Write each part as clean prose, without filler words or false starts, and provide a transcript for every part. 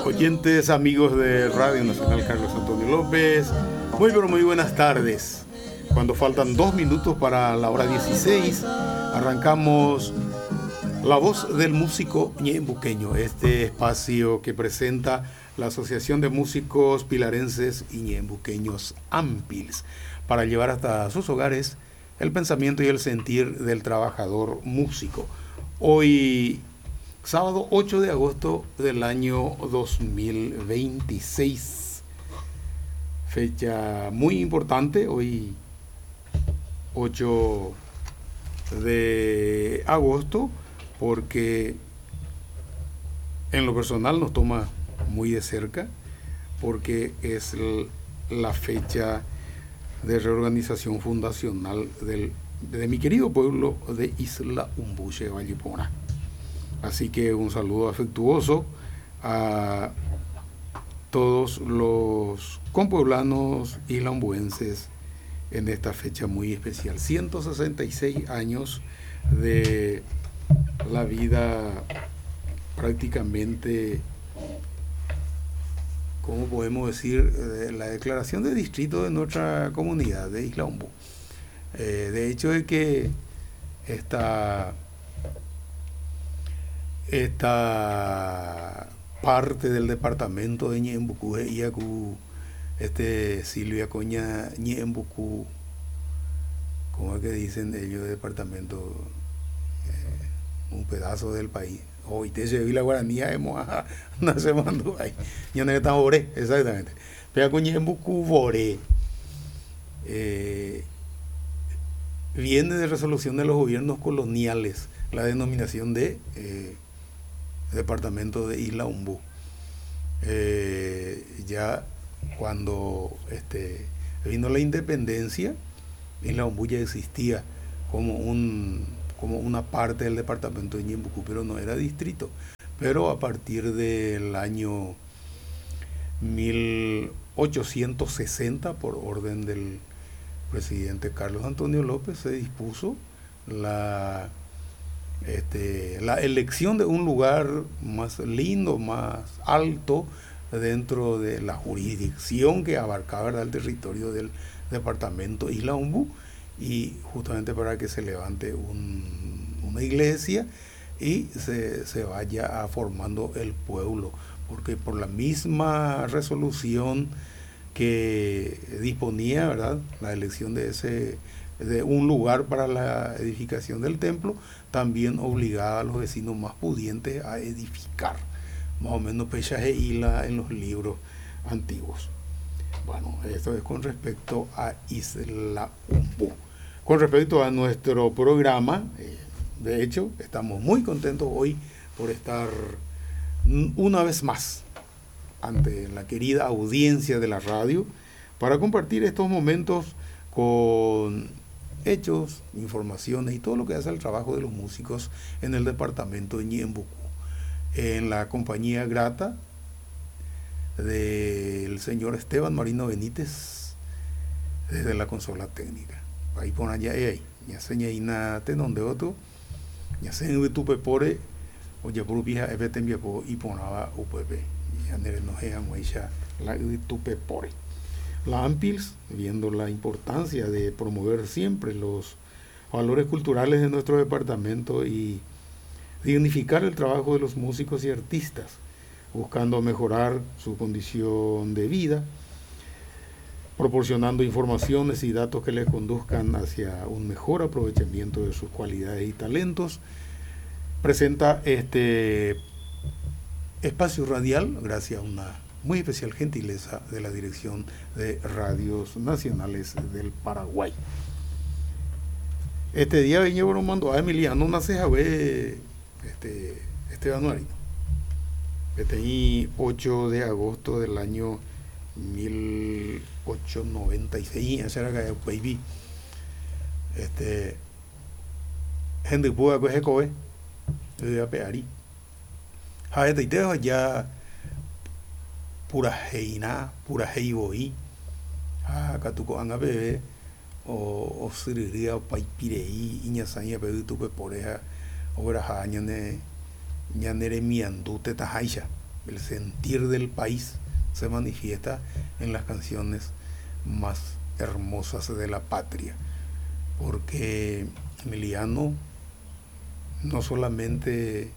Oyentes, amigos de Radio Nacional Carlos Antonio López, muy pero muy buenas tardes. Cuando faltan 2 minutos para la hora 16, arrancamos La Voz del Músico Ñeembuqueño, este espacio que presenta la Asociación de Músicos Pilarenses y Ñeembuqueños AMPILS, para llevar hasta sus hogares el pensamiento y el sentir del trabajador músico. Hoy, sábado 8 de agosto del año 2026, fecha muy importante, hoy 8 de agosto, porque en lo personal nos toma muy de cerca, porque es la fecha de reorganización fundacional de mi querido pueblo de Isla Umbuche, Vallipona. Así que un saludo afectuoso a todos los compueblanos islambuenses en esta fecha muy especial. 166 años de la vida prácticamente, ¿cómo podemos decir?, de la declaración de distrito de nuestra comunidad de Isla Umbú. De hecho es que esta parte del departamento de Ñeembucú y Silvia Coña Ñeembucú, ¿cómo es que dicen ellos? Departamento, un pedazo del país. Hoy te llevé la guaranía, no se mandó ahí. Ya no está Boré, exactamente. Pero con Ñeembucú Boré viene de resolución de los gobiernos coloniales la denominación de departamento de Isla Umbú. Ya cuando vino la independencia, Isla Umbú ya existía como una parte del departamento de Ñeembucú, pero no era distrito. Pero a partir del año 1860, por orden del presidente Carlos Antonio López, se dispuso la elección de un lugar más lindo, más alto dentro de la jurisdicción que abarcaba, ¿verdad?, el territorio del departamento Isla Umbú, y justamente para que se levante una iglesia y se vaya formando el pueblo, porque por la misma resolución que disponía, ¿verdad?, la elección de un lugar para la edificación del templo, también obligaba a los vecinos más pudientes a edificar, más o menos pechaje hila en los libros antiguos. Bueno, esto es con respecto a Isla Umbú. Con respecto a nuestro programa, de hecho, estamos muy contentos hoy por estar una vez más ante la querida audiencia de la radio para compartir estos momentos con hechos, informaciones y todo lo que hace el trabajo de los músicos en el departamento de Ñeembucú, en la compañía grata del señor Esteban Marino Benítez desde la consola técnica. Ahí pon allá, ya señaina tenonde otro, ya se tupe pore, o ya por pija epetembiapo y ponaba UPP, ya nerenojea muecha la tupe pore. La AMPILS, viendo la importancia de promover siempre los valores culturales de nuestro departamento y dignificar el trabajo de los músicos y artistas, buscando mejorar su condición de vida, proporcionando informaciones y datos que les conduzcan hacia un mejor aprovechamiento de sus cualidades y talentos, presenta este espacio radial gracias a una muy especial gentileza de la Dirección de Radios Nacionales del Paraguay. Este día venía bromando a Emiliano Nacejabe, Esteban Marino. Este 8 de agosto del año 1896, esa era que baby. Gente pudo que se coge, de Peari. Jaete y te ya pura heiboí, catuco anga bebé, o siriría o paipirei, iñasaña pedu tu peporeja, obra jañane, ñanere miandute tajaisha. el sentir del país se manifiesta en las canciones más hermosas de la patria, porque Emiliano no solamente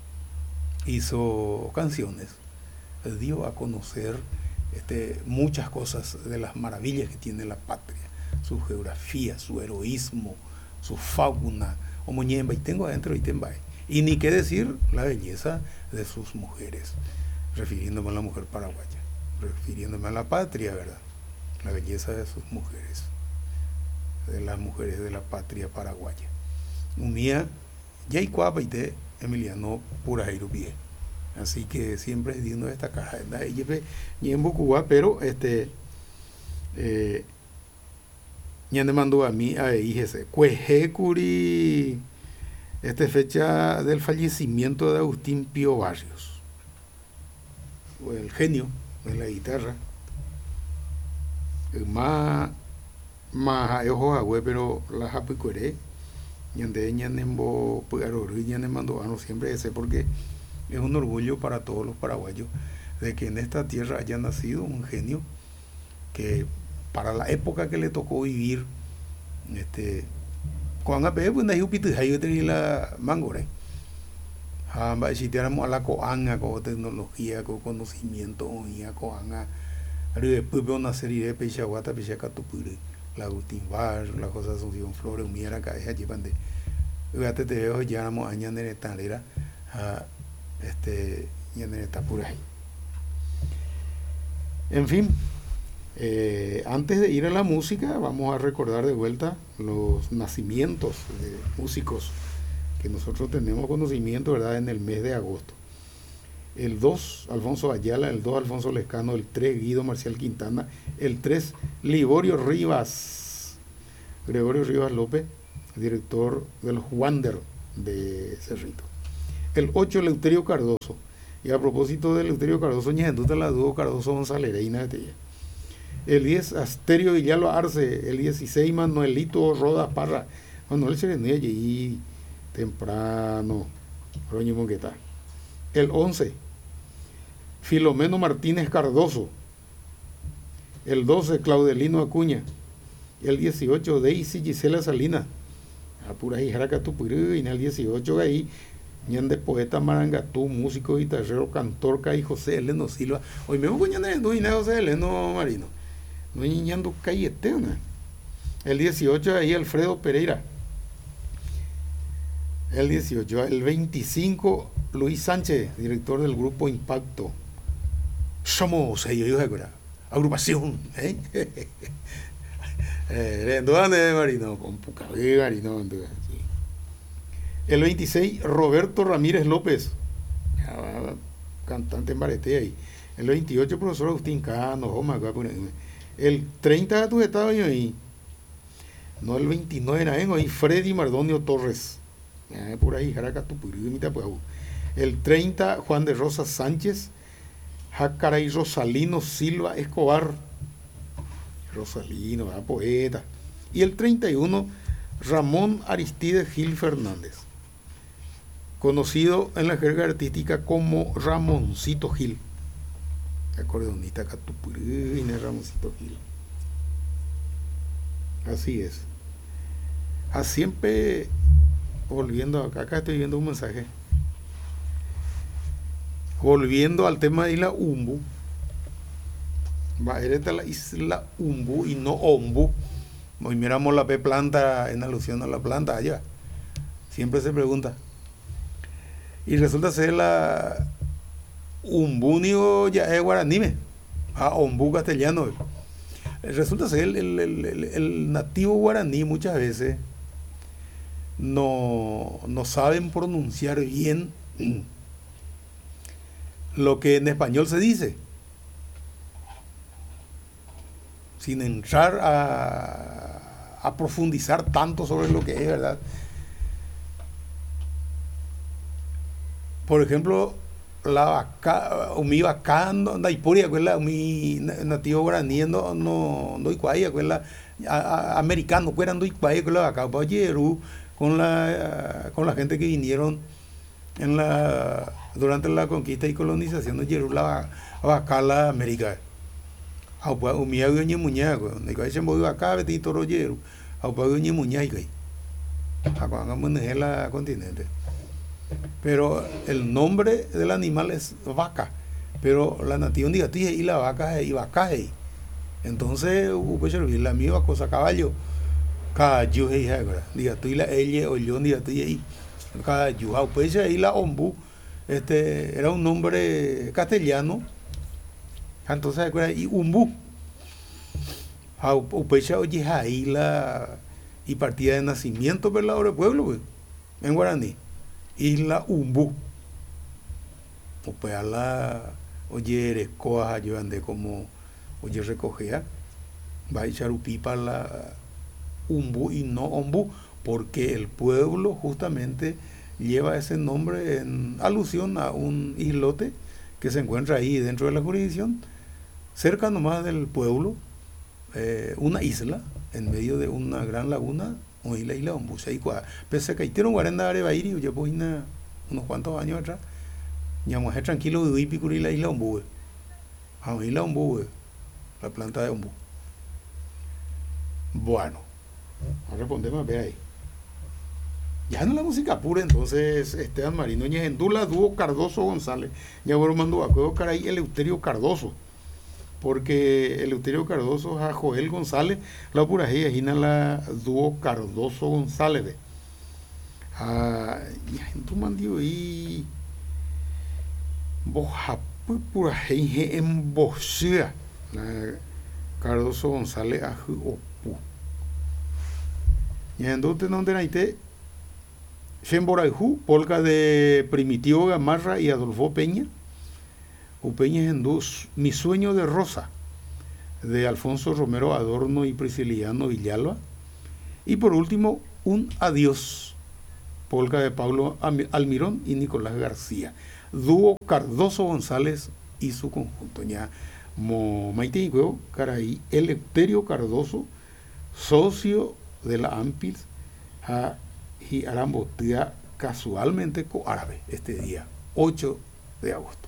hizo canciones, dio a conocer muchas cosas de las maravillas que tiene la patria, su geografía, su heroísmo, su fauna, y tengo adentro y ni qué decir la belleza de sus mujeres, refiriéndome a la mujer paraguaya, refiriéndome a la patria, ¿verdad? La belleza de sus mujeres, de las mujeres de la patria paraguaya. Un día, ya y cuapaite, Emiliano pura irupie. Así que siempre es digno de destacar. Y en Bucubá, pero ya me mandó a mí a IGC. Cuejecuri, fecha del fallecimiento de Agustín Pío Barrios, el genio de la guitarra. Más ojos agüe, pero la japicuere, ñande ñanembo pugaroro y ñanemando siempre ese, porque es un orgullo para todos los paraguayos de que en esta tierra haya nacido un genio que para la época que le tocó vivir, cuando pues nació pitujay tenía la mangore, si tenemos a la coanga con tecnología, con conocimiento, y a coanga, después veo una serie de pechaguata, pechacatupure, la Agustín Bar, la José Asunción Flores, humiera cabeza allí pande, fíjate te veo ya vamos a ñandere talera, ñandere tapura ahí. En fin. Antes de ir a la música, vamos a recordar de vuelta los nacimientos de músicos que nosotros tenemos conocimiento, ¿verdad?, en el mes de agosto. El 2, Alfonso Ayala; el 2, Alfonso Lescano; el 3, Guido Marcial Quintana; el 3, Gregorio Rivas López, director del Wander de Cerrito; el 8, Eleuterio Cardoso. Y a propósito de Eleuterio Cardoso, ñajenduta la dúo Cardoso Gonzalereina de ella. El 10, Asterio Villalba Arce. El 16, Manuelito Roda Parra. Manuel Serenilla y temprano. Roño Monqueta. El 11, Filomeno Martínez Cardoso. El 12, Claudelino Acuña. El 18, Daisy Gisela Salinas. Apura Jijaraca Tupurú. Y en el 18, ahí, ñande poeta Marangatú, músico, guitarrero, cantor, y José Eleno Silva. Hoy me voy a José Eleno Marino. No ñando Cayete, ¿no? El 18, ahí Alfredo Pereira. El 18, el 25, Luis Sánchez, director del grupo Impacto. Somos ellos, agrupación, ¿eh? Marino, con Pucabé, Marino. El 26, Roberto Ramírez López, cantante en Bareté ahí. El 28, profesor Agustín Cano, el 30 tu estado ahí. No, el 29 ahí, Freddy Mardonio Torres. Por ahí, el 30, Juan de Rosa Sánchez. Jacaray Rosalino Silva Escobar. Rosalino, poeta. Y el 31, Ramón Aristide Gil Fernández, conocido en la jerga artística como Ramoncito Gil. Acordeonista Catupurina, Ramoncito Gil. Así es. Siempre volviendo acá estoy viendo un mensaje. Volviendo al tema de la Umbu. Va a ir a la isla Umbu y no Ombu. Hoy miramos la P planta en alusión a la planta allá. Siempre se pregunta. Y resulta ser la Umbunio ya es guaranime. Ombu castellano. Resulta ser el nativo guaraní muchas veces no saben pronunciar bien lo que en español se dice, sin entrar a profundizar tanto sobre lo que es, ¿verdad? Por ejemplo, la vaca, mi vaca, no hay por ahí, mi nativo guaraní, no hay cuaya, americano, no hay cuaya, la vaca, con la gente que vinieron en la durante la conquista y colonización de Yerula Abacala América. Aupa umia uñi muñaco, de que se movió acá, Betty Toroyero, aupa uñi muñaco. Acá en la continente. Pero el nombre del animal es vaca, pero la nativa diga y la vaca es vaca. Entonces, la misma cosa, caballo, caballo, diga tú y la ella o yo, diga tú y caballo, pues ahí la ombu, era un nombre castellano, entonces, y umbu, pues oye ahí la y partida de nacimiento, ¿verdad? Del pueblo, en guaraní. Isla Umbu. O pues a la oye recoja yo andé como oye recogea. Va a echar pipa la Umbu y no Ombu, porque el pueblo justamente lleva ese nombre en alusión a un islote que se encuentra ahí dentro de la jurisdicción, cerca nomás del pueblo, una isla en medio de una gran laguna, o isla Ombu. Pese a que hicieron 40 años de ir, yo pues unos cuantos años atrás, ya me tranquilo de vivir por la isla Ombu. A isla Ombu, la planta de Ombu. Bueno, a respondemos a ver ahí. Ya en la música pura, entonces, Esteban Marino, Ñejendula, Dúo Cardoso González, ya voy mandando a Cuevo Caray, Eleuterio Cardoso, porque Eleuterio Cardoso a Joel González, la pura gina la Dúo Cardoso González. Ya en tu mandio y bojapu pura gine en Bosía, Cardoso González a Opu. Ya en dote donde naite, Shemboraihu, polka de Primitivo Gamarra y Adolfo Peña. Upeña en dos, Mi sueño de rosa, de Alfonso Romero Adorno y Prisciliano Villalba. Y por último, Un adiós, polka de Pablo Almirón y Nicolás García. Dúo Cardoso González y su conjunto. Ya, Maite y Cuevo, Caray, Eleuterio Cardoso, socio de la AMPIS, y Arambotea casualmente con árabe este día, 8 de agosto.